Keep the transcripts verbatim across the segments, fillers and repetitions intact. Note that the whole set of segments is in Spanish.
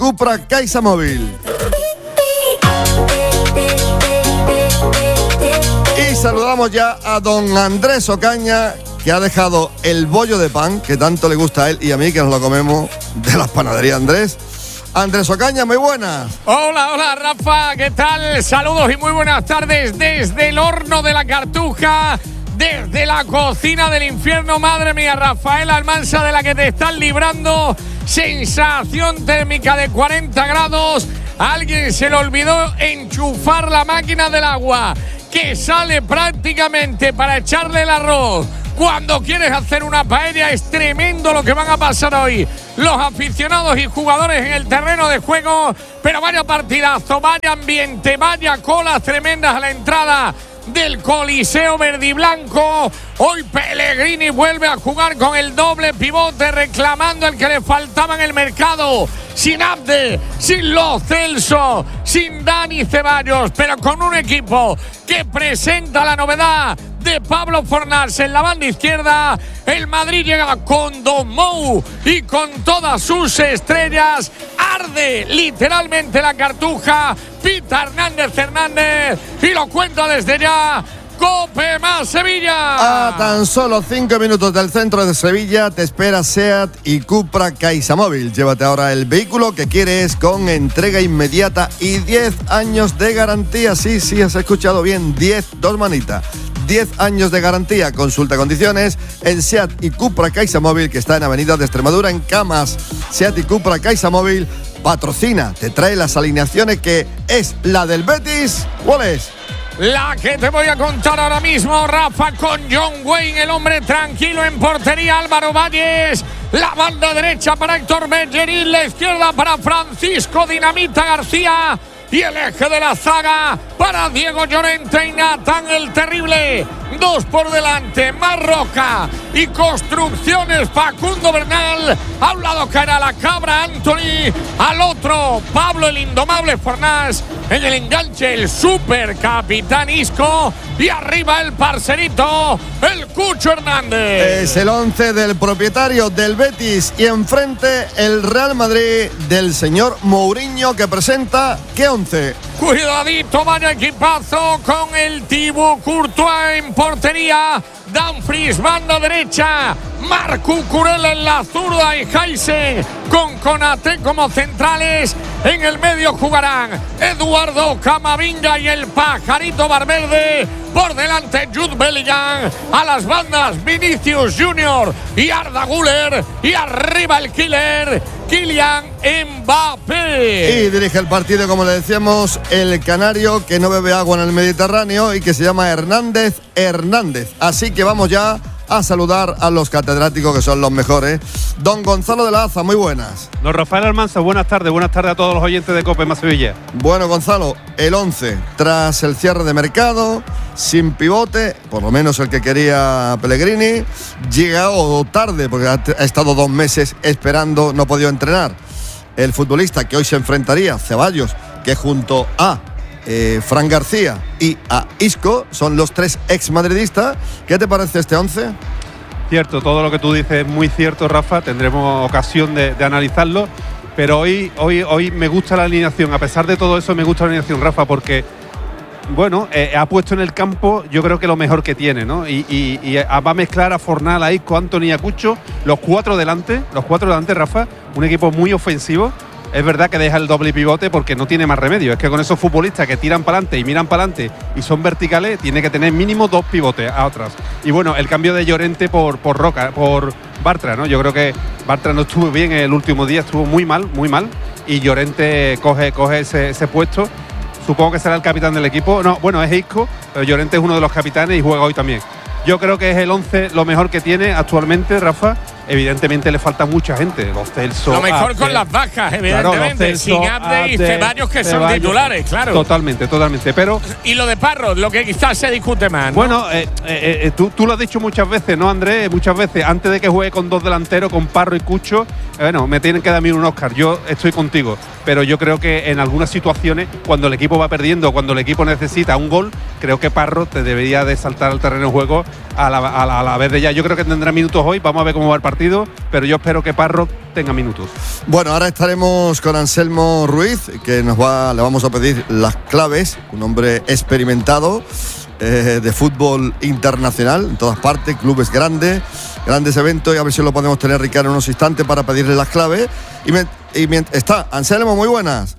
Cupra Caixa Móvil. Y saludamos ya a don Andrés Ocaña, que ha dejado el bollo de pan, que tanto le gusta a él y a mí, que nos lo comemos de las panaderías Andrés. Andrés Ocaña, muy buenas. Hola, hola, Rafa, ¿qué tal? Saludos y muy buenas tardes desde el horno de la Cartuja, desde la cocina del infierno. Madre mía, Rafael Almansa, de la que te están librando. Sensación térmica de cuarenta grados. A alguien se le olvidó enchufar la máquina del agua, que sale prácticamente para echarle el arroz. Cuando quieres hacer una paella, es tremendo lo que van a pasar hoy los aficionados y jugadores en el terreno de juego. Pero vaya partidazo, vaya ambiente, vaya colas tremendas a la entrada del Coliseo verdiblanco. Hoy Pellegrini vuelve a jugar con el doble pivote, reclamando el que le faltaba en el mercado. Sin Abde, sin Lo Celso, sin Dani Ceballos, pero con un equipo que presenta la novedad de Pablo Fornals en la banda izquierda. El Madrid llega con Don Mou y con todas sus estrellas. Arde literalmente la Cartuja. Pita Hernández Hernández y lo cuenta desde ya Cope más Sevilla. A tan solo cinco minutos del centro de Sevilla te espera SEAT y Cupra Caixa Móvil. Llévate ahora el vehículo que quieres con entrega inmediata y diez años de garantía. Sí, sí, has escuchado bien, diez, dos manitas. diez años de garantía. Consulta condiciones en SEAT y Cupra Caixa Móvil, que está en Avenida de Extremadura, en Camas. SEAT y Cupra Caixa Móvil patrocina, te trae las alineaciones, que es la del Betis. ¿Cuál es? La que te voy a contar ahora mismo, Rafa, con John Wayne, el hombre tranquilo en portería, Álvaro Valles. La banda derecha para Héctor Bellerín, la izquierda para Francisco Dinamita García. Y el eje de la zaga para Diego Llorente y Natán el Terrible. Dos por delante, Marroca y Construcciones Facundo Bernal. A un lado caerá la cabra Anthony, al otro Pablo el Indomable Fornals. En el enganche el super capitán Isco y arriba el parcerito, el Cucho Hernández. Es el once del propietario del Betis y enfrente el Real Madrid del señor Mourinho, que presenta ¿qué once? Cuidadito, vaya equipazo con el Thibaut Courtois en portería. Dumfries, banda derecha. Marc Cucurella en la zurda y Heisen con Konaté como centrales. En el medio jugarán Eduardo Camavinga y el Pajarito Valverde. Por delante Jude Bellingham. A las bandas Vinicius Junior y Arda Güler. Y arriba el killer Kylian Mbappé. Y dirige el partido, como le decíamos, el canario que no bebe agua en el Mediterráneo y que se llama Hernández Hernández. Así que vamos ya a saludar a los catedráticos, que son los mejores. Don Gonzalo de la Aza, muy buenas. Don Rafael Almanza, buenas tardes. Buenas tardes a todos los oyentes de Cope más Sevilla. Bueno, Gonzalo, el once, tras el cierre de mercado, sin pivote, por lo menos el que quería Pellegrini, llegado tarde, porque ha, ha estado dos meses esperando, no ha podido entrenar. El futbolista que hoy se enfrentaría, Ceballos, que junto a eh, Fran García y a Isco son los tres exmadridistas. ¿Qué te parece este once? Cierto, todo lo que tú dices es muy cierto, Rafa. Tendremos ocasión de, de analizarlo. Pero hoy, hoy, hoy me gusta la alineación. A pesar de todo eso, me gusta la alineación, Rafa, porque bueno, eh, ha puesto en el campo, yo creo que lo mejor que tiene, ¿no? Y, y, y va a mezclar a Fornal, a Isco, a Anthony y a Cucho, los cuatro delante, los cuatro delante, Rafa. Un equipo muy ofensivo. Es verdad que deja el doble pivote porque no tiene más remedio. Es que con esos futbolistas que tiran para adelante y miran para adelante y son verticales, tiene que tener mínimo dos pivotes a otras. Y bueno, el cambio de Llorente por, por Roca, por Bartra, ¿no? Yo creo que Bartra no estuvo bien el último día, estuvo muy mal, muy mal. Y Llorente coge, coge ese, ese puesto. Supongo que será el capitán del equipo. No, bueno, es Isco, pero Llorente es uno de los capitanes y juega hoy también. Yo creo que es el once lo mejor que tiene actualmente, Rafa. Evidentemente le falta mucha gente. Los Celso, lo mejor Abde, con las bajas, evidentemente. Claro, Celso, sin Abde y Ceballos, que Ceballos, son titulares, claro. Totalmente, totalmente. Pero y lo de Parro, lo que quizás se discute más, ¿no? Bueno, eh, eh, eh, tú, tú lo has dicho muchas veces, ¿no, Andrés? Muchas veces, antes de que juegue con dos delanteros, con Parro y Cucho, eh, bueno, me tienen que dar a mí un Oscar. Yo estoy contigo. pero yo creo que en algunas situaciones, cuando el equipo va perdiendo, cuando el equipo necesita un gol, creo que Parro te debería de saltar al terreno de juego a la, a la, a la vez de ya. Yo creo que tendrá minutos hoy, vamos a ver cómo va el partido, pero yo espero que Parro tenga minutos. Bueno, ahora estaremos con Anselmo Ruiz, que nos va, le vamos a pedir las claves, un hombre experimentado eh, de fútbol internacional, en todas partes, clubes grandes, grandes eventos, y a ver si lo podemos tener, Ricardo, en unos instantes para pedirle las claves. Y, me, y me, está Anselmo, muy buenas.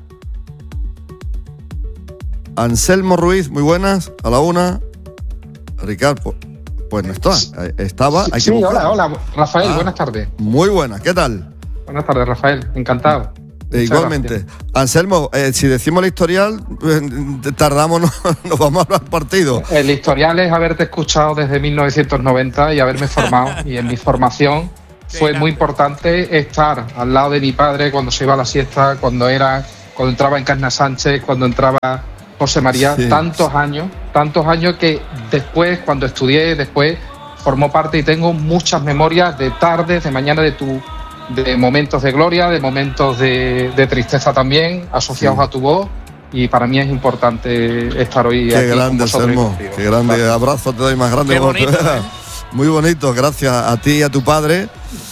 Anselmo Ruiz, muy buenas, a la una. Ricardo, pues no está, estaba. Hay sí, que hola, hola, Rafael, ah, buenas tardes. Muy buenas, ¿qué tal? Buenas tardes, Rafael, encantado. Eh, igualmente. Gracias. Anselmo, eh, si decimos el historial, eh, tardamos, no, nos vamos a hablar partido. El historial es haberte escuchado desde mil novecientos noventa y haberme formado. Y en mi formación fue muy importante estar al lado de mi padre cuando se iba a la siesta, cuando era, cuando entraba Encarna Sánchez, cuando entraba José María, sí. tantos años, tantos años que después, cuando estudié, después formó parte y tengo muchas memorias de tardes, de mañana de tu... de momentos de gloria, de momentos de, de tristeza también, asociados sí. a tu voz, y para mí es importante estar hoy qué aquí grande, con Anselmo, qué grande, gracias. Abrazo te doy más grande. Qué bonito, ¿eh? Muy bonito, gracias a ti y a tu padre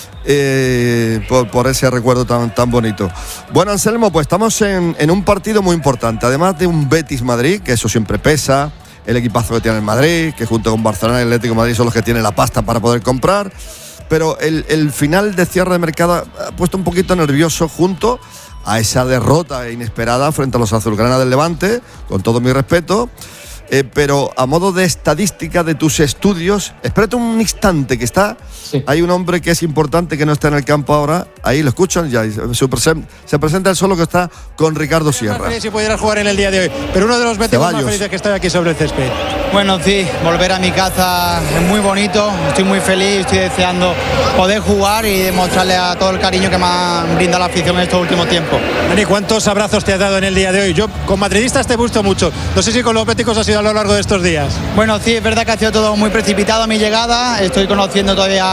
eh, por, por ese recuerdo tan, tan bonito. Bueno, Anselmo, pues estamos en, en un partido muy importante, además de un Betis-Madrid, que eso siempre pesa, el equipazo que tiene el Madrid, que junto con Barcelona y el Atlético de Madrid son los que tienen la pasta para poder comprar. Pero el, el final de cierre de mercado ha puesto un poquito nervioso junto a esa derrota inesperada frente a los azulgrana del Levante, con todo mi respeto. Eh, pero a modo de estadística de tus estudios, espérate un instante que está, sí. hay un hombre que es importante que no está en el campo ahora, ahí lo escuchan, ya se, presen, se presenta el solo que está con Ricardo Sierra. No sé si pudieras jugar en el día de hoy, pero uno de los béticos más felices que estoy aquí sobre el césped. Bueno, sí, volver a mi casa es muy bonito, estoy muy feliz, estoy deseando poder jugar y demostrarle a todo el cariño que me ha brindado la afición en estos últimos tiempos. Dani, ¿cuántos abrazos te has dado en el día de hoy? Yo con madridistas te gusto mucho, no sé si con los béticos ha sido a lo largo de estos días. Bueno, sí, es verdad que ha sido todo muy precipitado a mi llegada, estoy conociendo todavía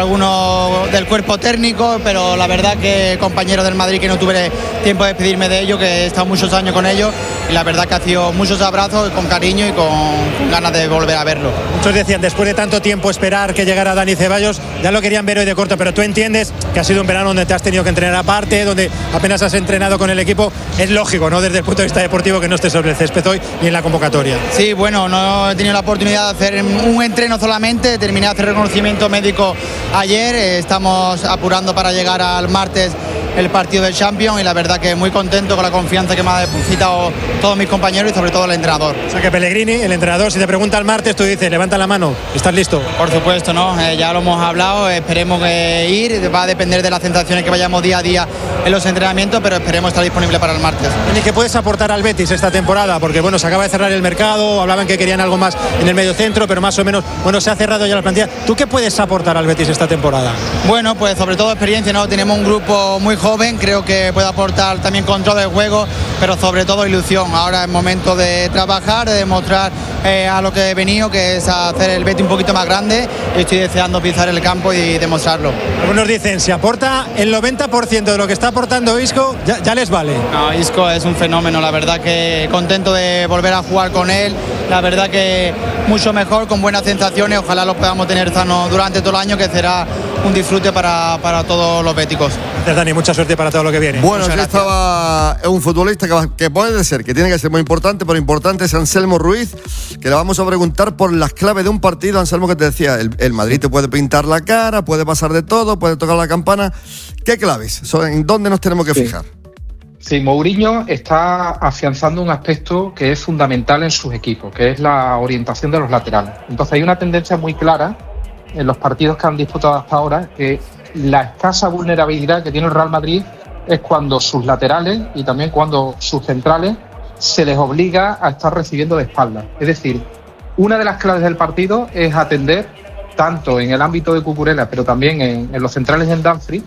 algunos del cuerpo técnico, pero la verdad que compañeros del Madrid que no tuve tiempo de despedirme de ellos, que he estado muchos años con ellos, y la verdad que ha sido muchos abrazos con cariño y con, con ganas de volver a verlo. Muchos decían, después de tanto tiempo esperar que llegara Dani Ceballos, ya lo querían ver hoy de corto, pero tú entiendes que ha sido un verano donde te has tenido que entrenar aparte, donde apenas has entrenado con el equipo, es lógico, ¿no?, desde el punto de vista deportivo, que no estés sobre el césped hoy ni en la convocatoria. Sí, bueno, no he tenido la oportunidad de hacer un entreno solamente, terminé de hacer reconocimiento médico ayer, estamos apurando para llegar al martes el partido del Champions, y la verdad que muy contento con la confianza que me ha depositado todos mis compañeros y sobre todo el entrenador. O sea que Pellegrini, el entrenador, si te pregunta el martes, tú dices, levanta la mano, ¿estás listo? Por supuesto, ¿no? Eh, ya lo hemos hablado, esperemos que ir, va a depender de las sensaciones que vayamos día a día en los entrenamientos, pero esperemos estar disponible para el martes. ¿Y qué puedes aportar al Betis esta temporada? Porque bueno, se acaba de cerrar el mercado, hablaban que querían algo más en el medio centro, pero más o menos, bueno, se ha cerrado ya la plantilla. ¿Tú qué puedes aportar al Betis esta temporada? Bueno, pues sobre todo experiencia, ¿no? Tenemos un grupo muy joven, creo que puede aportar también control del juego, pero sobre todo ilusión. Ahora es momento de trabajar, de demostrar eh, a lo que he venido, que es hacer el Betis un poquito más grande, y estoy deseando pisar el campo y demostrarlo. Algunos dicen, si aporta el noventa por ciento de lo que está aportando Isco, ya, ya les vale. No, Isco es un fenómeno, la verdad que contento de volver a jugar con él, la verdad que mucho mejor, con buenas sensaciones, ojalá lo podamos tener sano durante todo el año, que será un disfrute para, para todos los béticos. Gracias, Dani, mucha suerte para todo lo que viene. Bueno, aquí estaba un futbolista que, que puede ser, que tiene que ser muy importante, pero importante es Anselmo Ruiz, que le vamos a preguntar por las claves de un partido. Anselmo, que te decía, el, el Madrid te puede pintar la cara, puede pasar de todo, puede tocar la campana. ¿Qué claves? ¿En dónde nos tenemos que sí. fijar? Sí, Mourinho está afianzando un aspecto que es fundamental en sus equipos, que es la orientación de los laterales. Entonces hay una tendencia muy clara en los partidos que han disputado hasta ahora, que la escasa vulnerabilidad que tiene el Real Madrid es cuando sus laterales y también cuando sus centrales se les obliga a estar recibiendo de espaldas. Es decir, una de las claves del partido es atender, tanto en el ámbito de Cucurella, pero también en, en los centrales en Dumfries,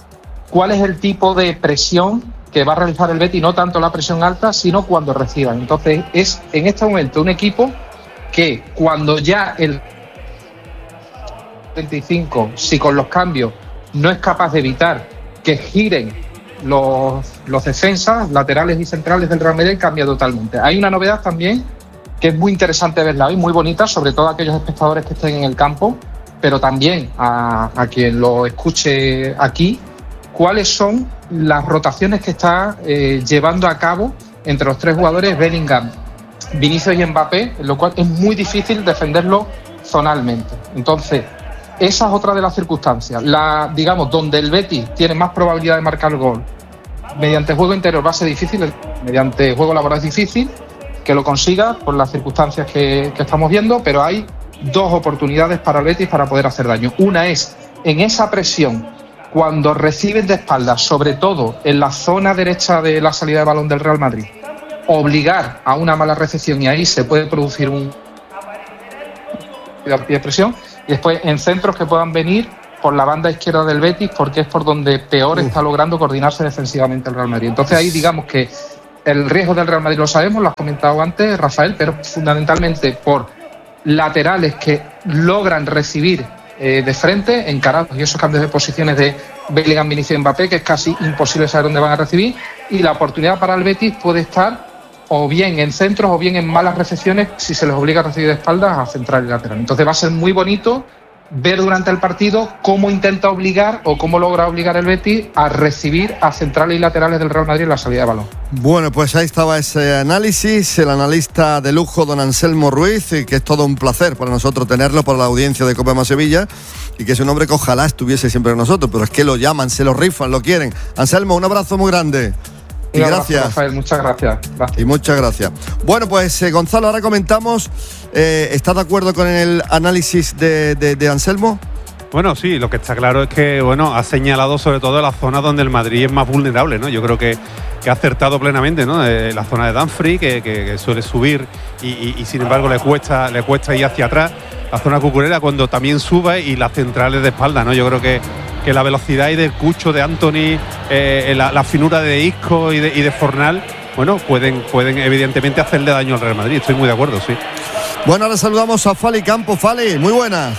cuál es el tipo de presión que va a realizar el Betis, no tanto la presión alta, sino cuando reciban. Entonces es en este momento un equipo que cuando ya el veinticinco, si con los cambios no es capaz de evitar que giren los, los defensas, laterales y centrales del Real Madrid cambia totalmente. Hay una novedad también que es muy interesante verla hoy, muy bonita, sobre todo a aquellos espectadores que estén en el campo, pero también a, a quien lo escuche aquí, cuáles son las rotaciones que está eh, llevando a cabo entre los tres jugadores Bellingham, Vinicius y Mbappé, lo cual es muy difícil defenderlo zonalmente. Entonces, esa es otra de las circunstancias. La, digamos, donde el Betis tiene más probabilidad de marcar el gol mediante juego interior va a ser difícil, mediante juego laboral es difícil que lo consiga por las circunstancias que, que estamos viendo, pero hay dos oportunidades para el Betis para poder hacer daño. Una es en esa presión cuando reciben de espaldas, sobre todo en la zona derecha de la salida de balón del Real Madrid, obligar a una mala recepción y ahí se puede producir un pie de presión, y después en centros que puedan venir por la banda izquierda del Betis, porque es por donde peor está logrando coordinarse defensivamente el Real Madrid. Entonces ahí digamos que el riesgo del Real Madrid lo sabemos, lo has comentado antes, Rafael, pero fundamentalmente por laterales que logran recibir eh, de frente, encarados, y esos cambios de posiciones de Bellingham, Vinicius y Mbappé, que es casi imposible saber dónde van a recibir, y la oportunidad para el Betis puede estar o bien en centros o bien en malas recepciones si se les obliga a recibir de espaldas a central y lateral. Entonces va a ser muy bonito ver durante el partido cómo intenta obligar o cómo logra obligar el Betis a recibir a centrales y laterales del Real Madrid en la salida de balón. Bueno, pues ahí estaba ese análisis, el analista de lujo don Anselmo Ruiz, y que es todo un placer para nosotros tenerlo, para la audiencia de Cope Más Sevilla, y que es un hombre que ojalá estuviese siempre con nosotros, pero es que lo llaman, se lo rifan, lo quieren. Anselmo, un abrazo muy grande. Y un abrazo, gracias. Rafael, muchas gracias. gracias. Y muchas gracias. Bueno, pues eh, Gonzalo, ahora comentamos, eh, ¿estás de acuerdo con el análisis de, de, de Anselmo? Bueno, sí, lo que está claro es que, bueno, ha señalado sobre todo la zona donde el Madrid es más vulnerable, ¿no? Yo creo que, que ha acertado plenamente, ¿no? Eh, la zona de Dumfries, que, que, que suele subir y, y, y sin embargo le cuesta, le cuesta ir hacia atrás. La zona cucurera cuando también sube y las centrales de espalda, ¿no? Yo creo que, que la velocidad y del Cucho, de Anthony, eh, la, la finura de Isco y de, y de Fornal, bueno, pueden, pueden evidentemente hacerle daño al Real Madrid. Estoy muy de acuerdo, sí. Bueno, ahora saludamos a Fali Campos. Fali, muy buenas.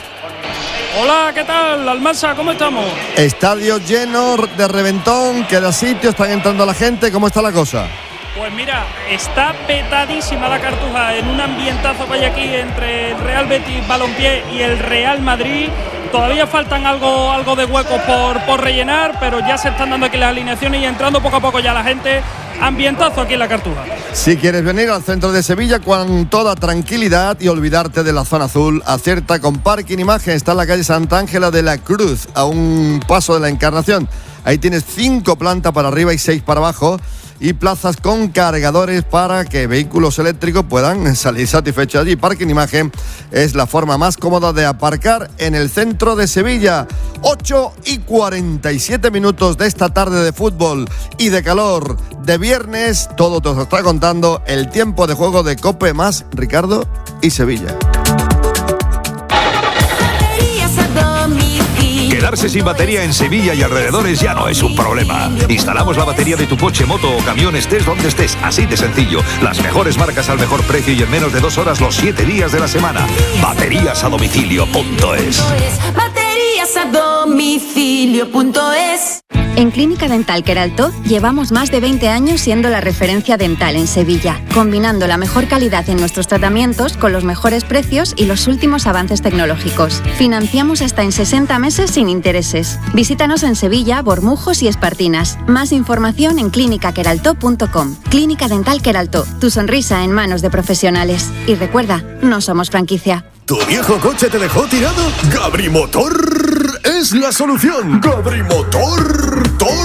Hola, ¿qué tal? Almansa, ¿cómo estamos? Estadio lleno de reventón, queda sitio, están entrando la gente. ¿Cómo está la cosa? Pues mira, está petadísima la Cartuja, en un ambientazo que hay aquí entre el Real Betis Balompié y el Real Madrid. Todavía faltan algo, algo de huecos por, por rellenar, pero ya se están dando aquí las alineaciones y entrando poco a poco ya la gente. Ambientazo aquí en la Cartuja. Si quieres venir al centro de Sevilla con toda tranquilidad y olvidarte de la zona azul, acierta con Parking Imagen. Está en la calle Santa Ángela de la Cruz, a un paso de la Encarnación. Ahí tienes cinco plantas para arriba y seis para abajo, y plazas con cargadores para que vehículos eléctricos puedan salir satisfechos allí. Parking Imagen es la forma más cómoda de aparcar en el centro de Sevilla. ocho y cuarenta y siete minutos de esta tarde de fútbol y de calor de viernes. Todo te lo está contando el tiempo de juego de Cope Más Ricardo y Sevilla. Quedarse sin batería en Sevilla y alrededores ya no es un problema. Instalamos la batería de tu coche, moto o camión, estés donde estés, así de sencillo. Las mejores marcas al mejor precio y en menos de dos horas los siete días de la semana. Baterías a domicilio punto es. Baterías a domicilio punto es. En Clínica Dental Queraltó llevamos más de veinte años siendo la referencia dental en Sevilla, combinando la mejor calidad en nuestros tratamientos con los mejores precios y los últimos avances tecnológicos. Financiamos hasta en sesenta meses sin intereses. Visítanos en Sevilla, Bormujos y Espartinas. Más información en clínica queraltó punto com. Clínica Dental Queraltó, tu sonrisa en manos de profesionales. Y recuerda, no somos franquicia. ¿Tu viejo coche te dejó tirado? Gabrimotor es la solución. Gabrimotor.